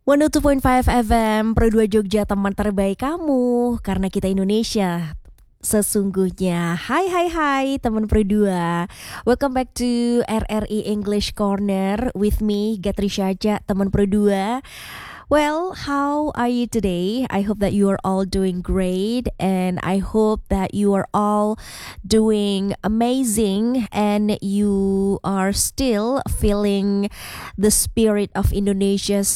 102.5 FM Pro 2 Jogja, teman terbaik kamu karena kita Indonesia sesungguhnya. Hai teman Pro 2. Welcome back to RRI English Corner with me Gatri Syaja, teman Pro 2. Well, how are you today? I hope that you are all doing great, and I hope that you are all doing amazing and you are still feeling the spirit of Indonesia's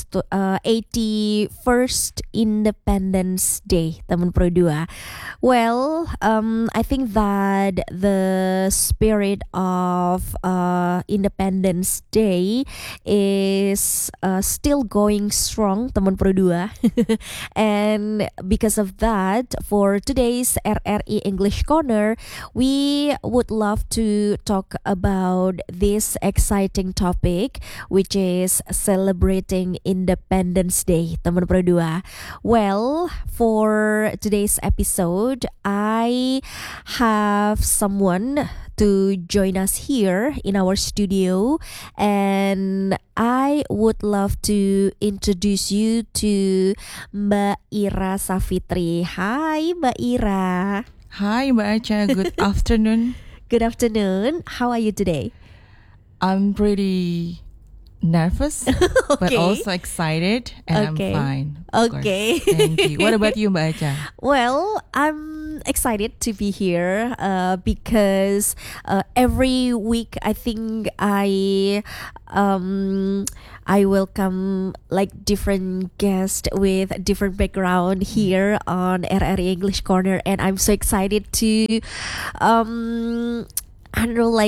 81st Independence Day, teman Pro 2. Well, I think that the spirit of Independence Day is still going strong, teman Pro 2. And because of that, for today's RRI English Corner, we would love to talk about this exciting topic, which is celebrating Independence Day, teman Pro 2. Well, for today's episode, I have someone to join us here in our studio, and I would love to introduce you to Mbak Ira Safitri. Hi Mbak Ira. Hi Mbak Acha, good afternoon. Good afternoon. How are you today? I'm pretty nervous, but also excited, and Okay. I'm fine. Okay. Thank you. What about you, Mbak Acha? Well, I'm excited to be here because every week I think I welcome like different guests with different background here on RRI English Corner, and I'm so excited to I don't know,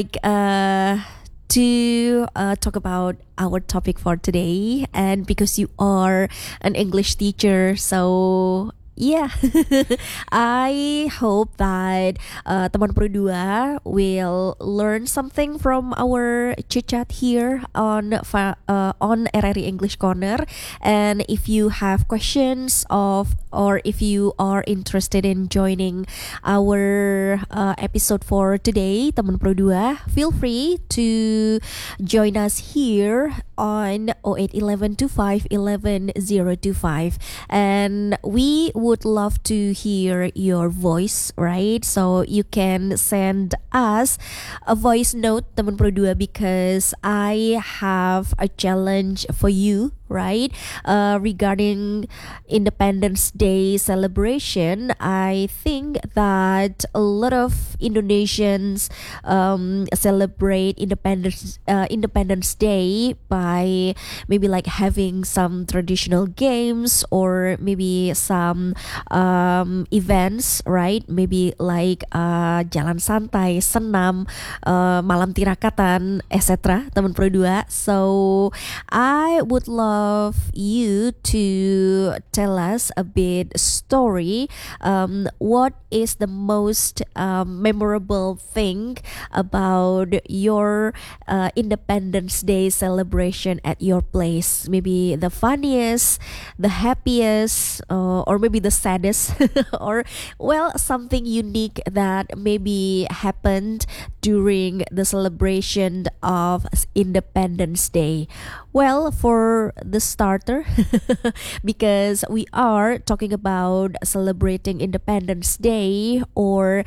to talk about our topic for today. And because you are an English teacher, so yeah, I hope that teman Pro 2 will learn something from our chit chat here on RRI English Corner. And if you have questions or if you are interested in joining our episode for today, teman Pro 2, feel free to join us here on 081125 11025, and we would love to hear your voice, right? So you can send us a voice note, teman Pro 2, because I have a challenge for you, right? Regarding Independence Day celebration, I think that a lot of Indonesians celebrate Independence Day by maybe like having some traditional games or maybe some events, right? Maybe like jalan santai, senam, malam tirakatan, etc. Teman Pro 2. So I would love you to tell us a bit story. What is the most memorable thing about your Independence Day celebration at your place? Maybe the funniest, the happiest, or maybe the saddest, or well, something unique that maybe happened during the celebration of Independence Day. Well, for the starter, because we are talking about celebrating Independence Day, or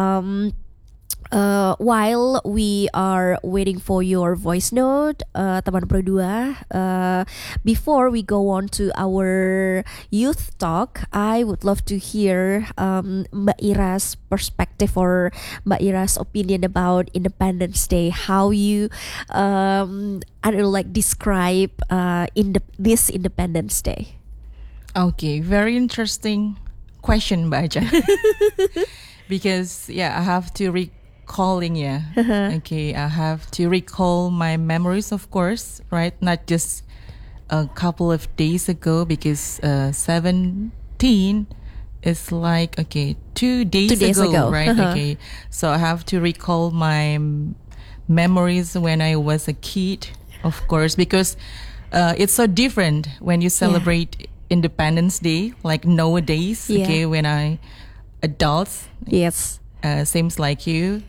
while we are waiting for your voice note, teman Pro 2, before we go on to our youth talk, I would love to hear Mbak Ira's perspective or Mbak Ira's opinion about Independence Day. How you, I don't know, like describe this Independence Day. Okay, very interesting question, Mbak Acha. Because I have to recalling, Okay, I have to recall my memories, of course, right? Not just a couple of days ago, because 17 is like 2 days ago, right? Okay, so I have to recall my memories when I was a kid, of course, because it's so different when you celebrate Independence Day, like nowadays. Okay, when I adults, Yes. Seems like you.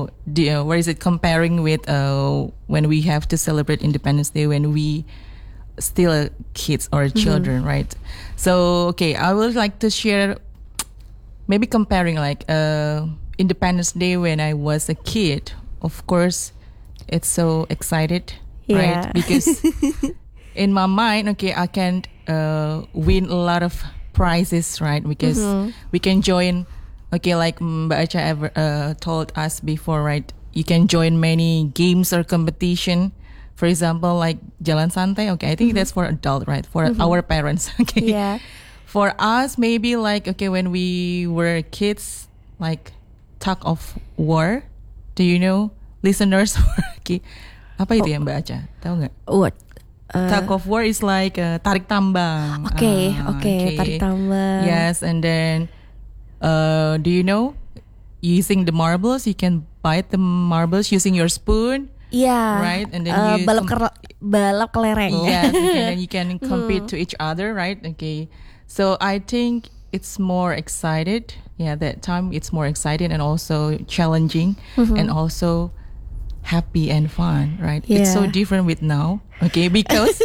Where is it comparing with when we have to celebrate Independence Day when we still kids or children, right? So okay, I would like to share, maybe comparing like Independence Day when I was a kid. Of course, it's so excited, right? Because in my mind, okay, I can win a lot of prizes, right? Because we can join, okay, like Mbak Acha ever told us before, right? You can join many games or competition. For example, like Jalan Santai, okay, I think that's for adult, right? For our parents, okay. Yeah. For us, maybe like, okay, when we were kids, like tug of war. Do you know, listeners? Okay. Apa itu ya Mbak Acha? Tahu nggak? What? Tug of war is like tarik tambang. Okay, tarik tambang. Yes, and then do you know, using the marbles, you can bite the marbles using your spoon. Yeah. Right, and then you balap kelereng. Yes, and then you can compete to each other, right? Okay. So I think it's more excited. Yeah, that time it's more exciting and also challenging and also happy and fun, right? Yeah. It's so different with now, okay? Because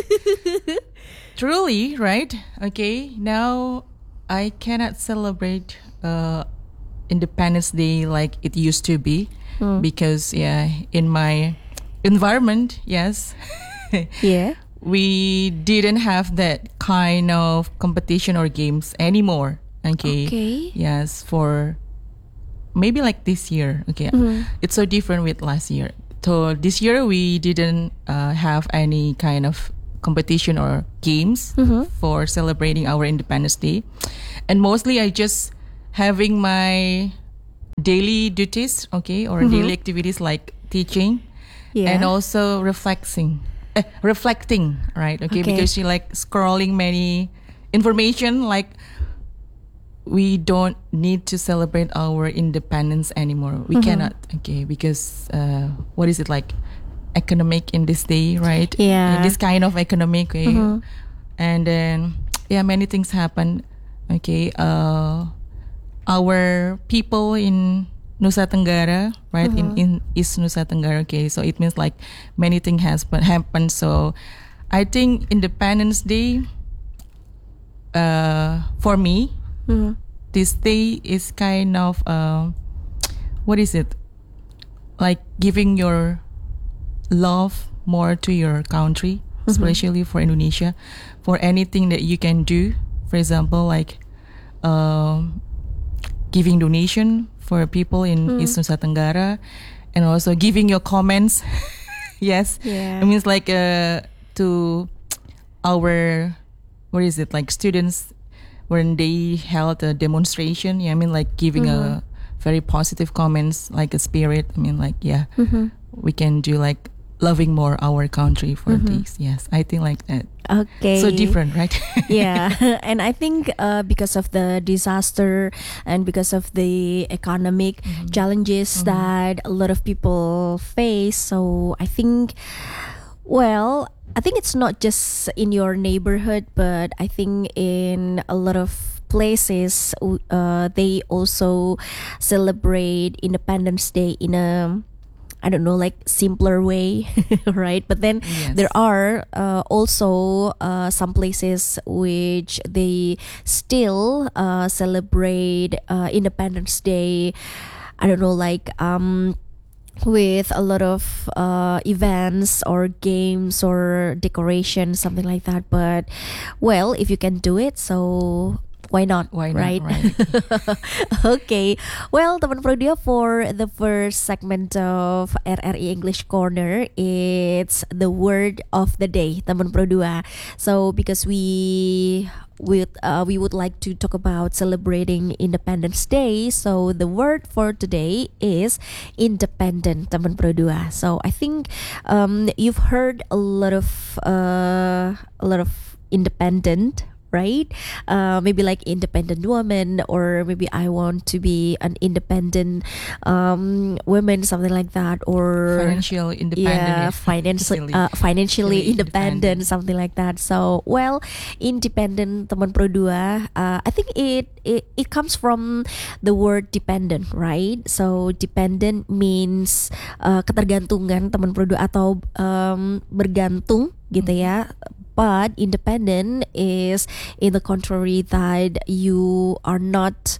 truly, right? Okay, now I cannot celebrate Independence Day like it used to be because in my environment, yes, Yeah. we didn't have that kind of competition or games anymore. Okay. Yes, for maybe like this year. Okay. It's so different with last year. So this year we didn't have any kind of competition or games for celebrating our Independence Day. And mostly I just having my daily duties, okay, or daily activities like teaching and also reflecting, right? Okay, because you like scrolling many information, like we don't need to celebrate our independence anymore. We cannot, okay, because what is it like, economic in this day, right? Yeah. This kind of economic, okay, and then many things happen. Okay, our people in Nusa Tenggara, right, in East Nusa Tenggara, okay, so it means like many things has happened. So I think Independence Day, for me, this day is kind of what is it, like giving your love more to your country, especially for Indonesia, for anything that you can do. For example, like giving donation for people in East Nusa Tenggara, and also giving your comments. Yes, it means like to our, what is it, like students when they held a demonstration. I mean like giving a very positive comments, like a spirit. I mean like we can do like loving more our country for this. Yes, I think like that. Okay. So different, right? Yeah. And I think because of the disaster and because of the economic challenges that a lot of people face, so I think, well, I think it's not just in your neighborhood, but I think in a lot of places they also celebrate Independence Day in a, I don't know, like simpler way, right? But then there are also some places which they still celebrate Independence Day, I don't know, like with a lot of events or games or decoration, something like that. But well, if you can do it, so why not? Right? Okay. Well, teman Prodia, for the first segment of RRI English Corner, it's the word of the day, teman Pro2. So because we would like to talk about celebrating Independence Day, so the word for today is independent, teman Pro2. So I think you've heard a lot of independent, right? Maybe like independent woman, or maybe I want to be an independent woman, something like that, or financial independent. Financially independent, something like that. So well, independent, teman Pro2, I think it comes from the word dependent, right? So dependent means ketergantungan, teman Pro2, atau bergantung gitu ya, But independent is in the contrary that you are not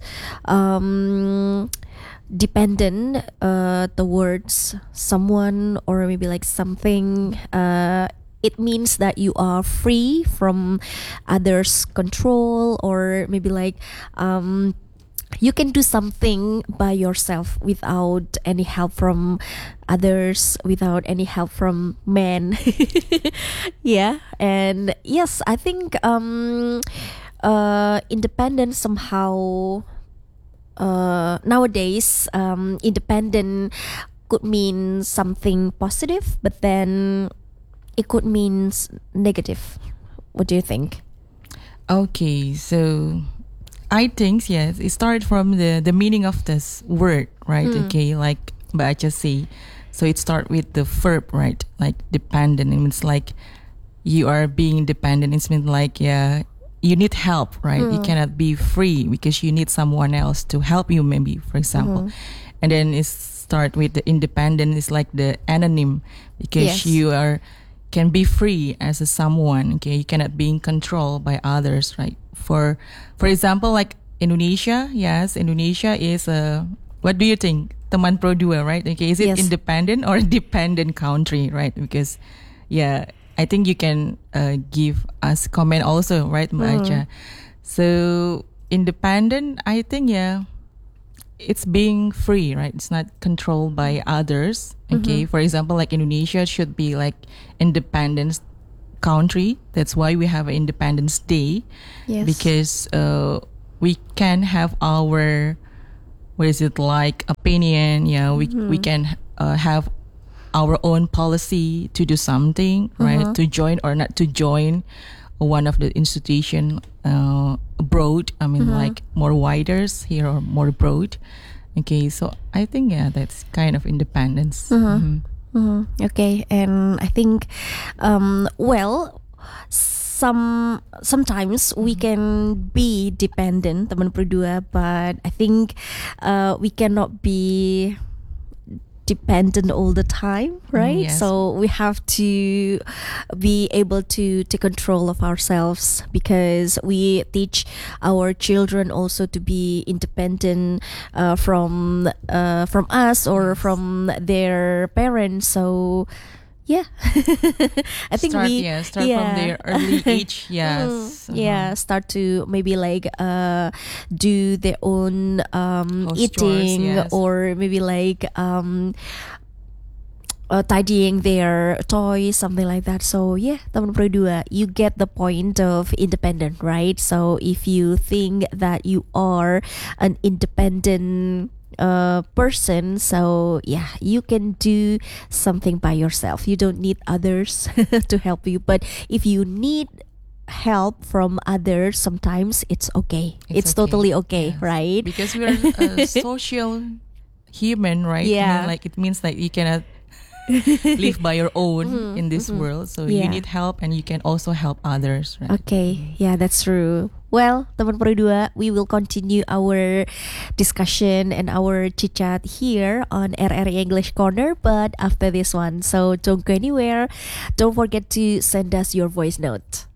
dependent towards someone or maybe like something. It means that you are free from others' control, or maybe like you can do something by yourself without any help from others, without any help from men. Yeah, and yes, I think independence somehow nowadays independent could mean something positive, but then it could mean negative. What do you think? Okay, so I think yes, it started from the meaning of this word, right? Okay, like Mbak Acha say. So it start with the verb, right? Like dependent. It means like you are being dependent. It means like you need help, right? You cannot be free because you need someone else to help you, maybe, for example. And then it start with the independent. It's like the anonym because Yes. you can be free as a someone. Okay, you cannot be in control by others, right? For example, like Indonesia, yes, Indonesia is a. What do you think, teman pro dua, right? Okay, is it Yes. independent or dependent country, right? Because, yeah, I think you can give us comment also, right, Mbak Acha? So independent, I think, it's being free, right? It's not controlled by others. Okay, for example, like Indonesia should be like independence country. That's why we have an Independence Day. Yes. Because we can have our opinion. Yeah, we can have our own policy to do something, right? To join or not to join one of the institution abroad. I mean, like more widers here or more abroad. Okay, so I think that's kind of independence. Okay, and I think, well, sometimes we can be dependent, teman berdua, but I think we cannot be dependent all the time, right? Yes. So we have to be able to take control of ourselves, because we teach our children also to be independent from us or from their parents. So yeah, I think start, we start from their early age. Yes. yeah, start to maybe like do their own House eating, chores, yes. or maybe like tidying their toys, something like that. So yeah, teman berdua, you get the point of independent, right? So if you think that you are an independent person, so yeah, you can do something by yourself. You don't need others to help you. But if you need help from others, sometimes it's okay. It's okay. totally okay, Yes. right? Because we are a social human, right? Yeah. I mean, like it means like you cannot live by your own in this world. So Yeah. you need help, and you can also help others, right? Okay, yeah, that's true. Well, teman berdua, we will continue our discussion and our chit chat here on RRI English Corner, but after this one. So don't go anywhere. Don't forget to send us your voice note.